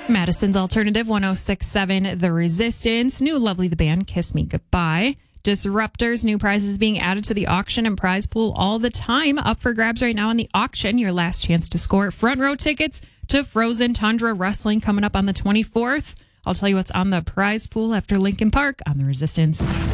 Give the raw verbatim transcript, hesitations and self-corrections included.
Madison's Alternative one oh six point seven, The Resistance. New Lovely the Band, Kiss Me Goodbye. Disruptors, new prizes being added to the auction and prize pool all the time. Up for grabs right now on the auction. Your last chance to score front row tickets to Frozen Tundra Wrestling coming up on the twenty-fourth. I'll tell you what's on the prize pool after Linkin Park on The Resistance.